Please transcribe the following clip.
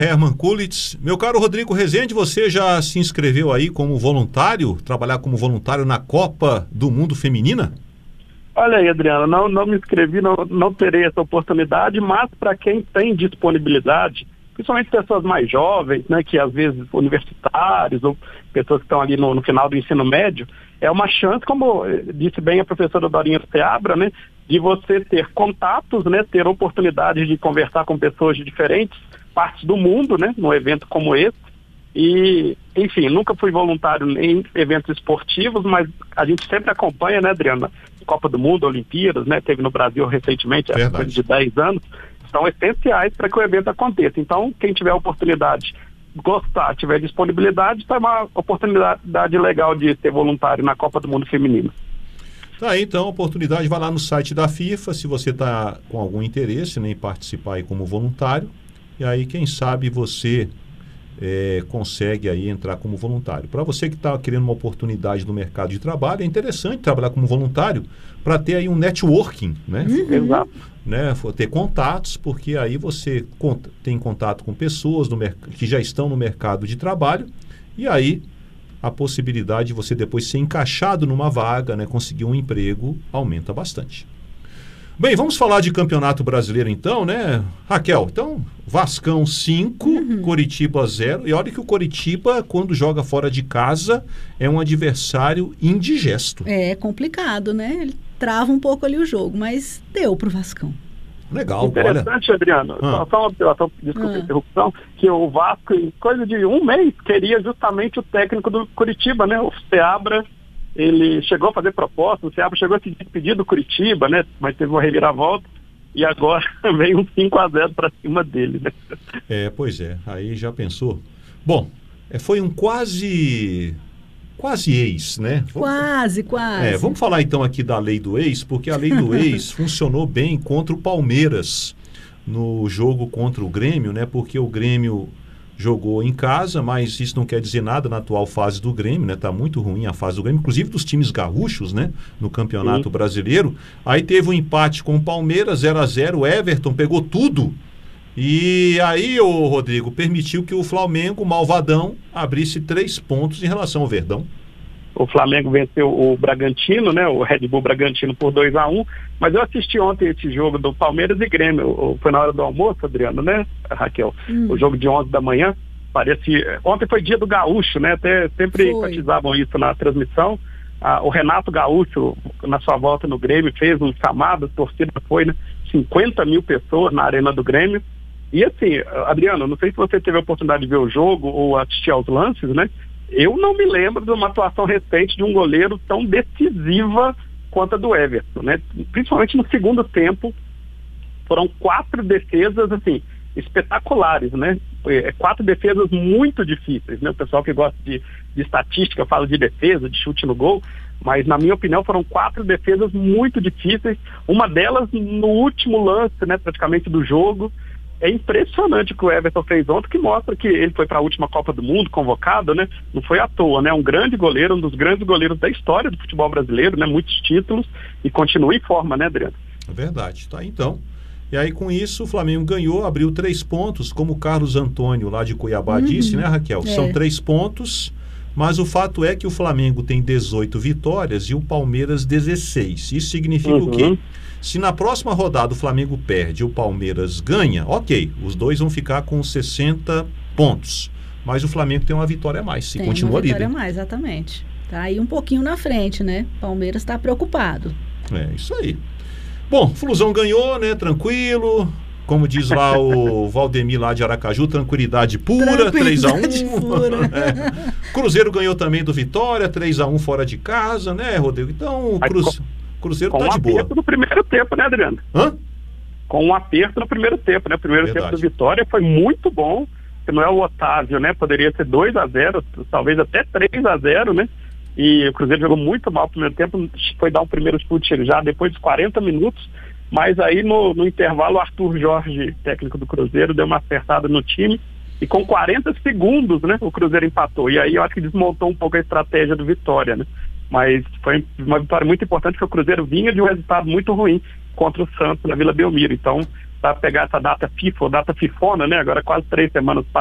Herman Kulitz. Meu caro Rodrigo Rezende, você já se inscreveu aí como voluntário, trabalhar como voluntário na Copa do Mundo Feminina? Olha aí, Adriano, não me inscrevi, não terei essa oportunidade, mas para quem tem disponibilidade, principalmente pessoas mais jovens, né, que às vezes universitários ou pessoas que estão ali no final do ensino médio, é uma chance, como disse bem a professora Dorinha Seabra, né, de você ter contatos, né, ter oportunidades de conversar com pessoas de diferentes partes do mundo, né, num evento como esse. E, enfim, nunca fui voluntário em eventos esportivos, mas a gente sempre acompanha, né, Adriana? Copa do Mundo, Olimpíadas, né? Teve no Brasil recentemente, há coisa de 10 anos, são essenciais para que o evento aconteça. Então, quem tiver oportunidade, gostar, tiver disponibilidade, tá uma oportunidade legal de ser voluntário na Copa do Mundo Feminino. Tá aí, então, a oportunidade, vai lá no site da FIFA, se você está com algum interesse, né, em participar aí como voluntário, e aí, quem sabe, você consegue aí entrar como voluntário. Para você que está querendo uma oportunidade no mercado de trabalho, é interessante trabalhar como voluntário para ter aí um networking, né? Exato. Né? Ter contatos, porque aí você tem contato com pessoas que já estão no mercado de trabalho, e aí a possibilidade de você depois ser encaixado numa vaga, né, conseguir um emprego, aumenta bastante. Bem, vamos falar de Campeonato Brasileiro então, né, Raquel? Então, Vascão 5, Coritiba 0. E olha que o Coritiba, quando joga fora de casa, é um adversário indigesto. É complicado, né? Ele trava um pouco ali o jogo, mas deu pro Vascão. Legal, interessante, olha. Adriano, só uma observação, desculpa a interrupção, que o Vasco, em coisa de um mês, queria justamente o técnico do Coritiba, né? O Seabra. Ele chegou a fazer proposta, o Seabra chegou a se despedir do Coritiba, né? Mas teve uma reviravolta e agora vem um 5-0 para cima dele, né? Pois é, aí já pensou. Bom, foi um quase ex, né? Quase. Vamos falar então aqui da lei do ex, porque a lei do ex funcionou bem contra o Palmeiras no jogo contra o Grêmio, né? Porque o Grêmio jogou em casa, mas isso não quer dizer nada na atual fase do Grêmio, né? Tá muito ruim a fase do Grêmio, inclusive dos times gaúchos, né? No Campeonato Brasileiro. Aí teve um empate com o Palmeiras, 0-0, o Everton pegou tudo. E aí, Rodrigo, permitiu que o Flamengo, malvadão, abrisse 3 pontos em relação ao Verdão. O Flamengo venceu o Bragantino, né? O Red Bull Bragantino por 2-1, mas eu assisti ontem esse jogo do Palmeiras e Grêmio, foi na hora do almoço, Adriano, né, Raquel? O jogo de 11 da manhã, ontem foi dia do Gaúcho, né? Até sempre enfatizavam isso na transmissão. O Renato Gaúcho, na sua volta no Grêmio, fez um chamado, a torcida foi, né? 50 mil pessoas na arena do Grêmio. E assim, Adriano, não sei se você teve a oportunidade de ver o jogo ou assistir aos lances, né? Eu não me lembro de uma atuação recente de um goleiro tão decisiva quanto a do Everton, né? Principalmente no segundo tempo, foram 4 defesas, assim, espetaculares, né? 4 defesas muito difíceis, né? O pessoal que gosta de estatística fala de defesa, de chute no gol, mas na minha opinião foram 4 defesas muito difíceis, uma delas no último lance, né, praticamente do jogo. É impressionante o que o Everton fez ontem, que mostra que ele foi para a última Copa do Mundo, convocado, né? Não foi à toa, né? Um grande goleiro, um dos grandes goleiros da história do futebol brasileiro, né? Muitos títulos e continua em forma, né, Adriano? É verdade, tá então. E aí com isso o Flamengo ganhou, abriu 3 pontos, como o Carlos Antônio lá de Cuiabá disse, né, Raquel? São 3 pontos, mas o fato é que o Flamengo tem 18 vitórias e o Palmeiras 16. Isso significa o quê? Se na próxima rodada o Flamengo perde e o Palmeiras ganha, ok, os dois vão ficar com 60 pontos. Mas o Flamengo tem uma vitória a mais, se continua líder. Tem uma vitória a mais, exatamente. Tá aí um pouquinho na frente, né? Palmeiras está preocupado. É, isso aí. Bom, Flusão ganhou, né? Tranquilo. Como diz lá o Valdemir lá de Aracaju, tranquilidade pura, 3-1. Cruzeiro ganhou também do Vitória, 3-1 fora de casa, né, Rodrigo? Então, Cruzeiro tá de boa. Com um aperto no primeiro tempo, né, Adriano? Com um aperto no primeiro tempo, né? O primeiro tempo do Vitória foi muito bom. Não é o Otávio, né? Poderia ser 2-0, talvez até 3-0, né? E o Cruzeiro jogou muito mal no primeiro tempo, foi dar um primeiro chute já depois dos 40 minutos, mas aí no intervalo o Arthur Jorge, técnico do Cruzeiro, deu uma acertada no time e com 40 segundos, né, o Cruzeiro empatou. E aí eu acho que desmontou um pouco a estratégia do Vitória, né? Mas foi uma vitória muito importante, porque o Cruzeiro vinha de um resultado muito ruim contra o Santos na Vila Belmiro. Então para pegar essa data FIFA, ou data fifona, né? Agora quase 3 semanas